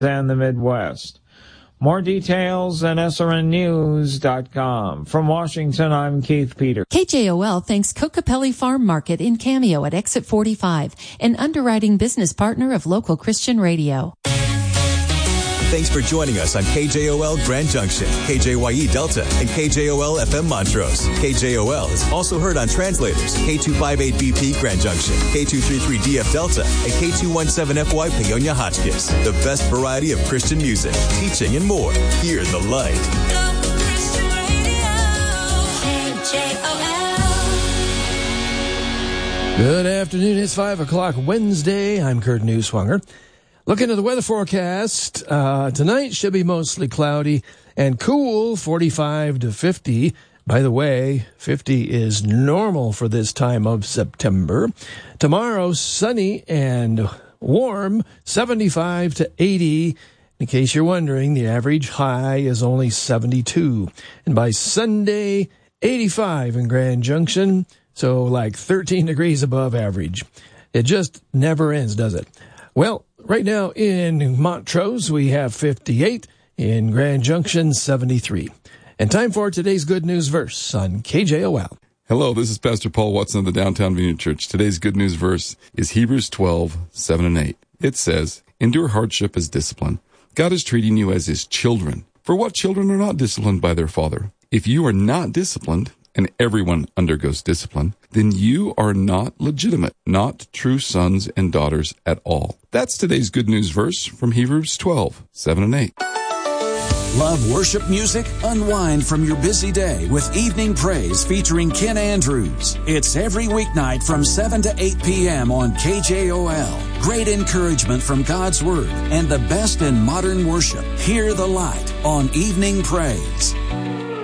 and the Midwest. More details at srnnews.com. From Washington, I'm Keith Peters. KJOL thanks Cocopelli Farm Market in Cameo at Exit 45, an underwriting business partner of local Christian radio. Thanks for joining us on KJOL Grand Junction, KJYE Delta, and KJOL FM Montrose. KJOL is also heard on translators, K258BP Grand Junction, K233DF Delta, and K217FY Paonia Hotchkiss. The best variety of Christian music, teaching, and more. Hear the light. Christian Radio, KJOL. Good afternoon. It's 5 o'clock Wednesday. I'm Kurt Newswanger. Looking at the weather forecast, tonight should be mostly cloudy and cool, 45 to 50. By the way, 50 is normal for this time of September. Tomorrow, sunny and warm, 75 to 80. In case you're wondering, the average high is only 72. And by Sunday, 85 in Grand Junction, so like 13 degrees above average. It just never ends, does it? Well, right now in Montrose, we have 58. In Grand Junction, 73. And time for today's Good News Verse on KJOL. Hello, this is Pastor Paul Watson of the Downtown Vineyard Church. Today's Good News Verse is Hebrews 12, 7 and 8. It says, "Endure hardship as discipline. God is treating you as his children. For what children are not disciplined by their father? If you are not disciplined, and everyone undergoes discipline, then you are not legitimate, not true sons and daughters at all." That's today's Good News Verse from Hebrews 12, 7 and 8. Love worship music? Unwind from your busy day with Evening Praise featuring Ken Andrews. It's every weeknight from 7 to 8 p.m. on KJOL. Great encouragement from God's Word and the best in modern worship. Hear the light on Evening Praise.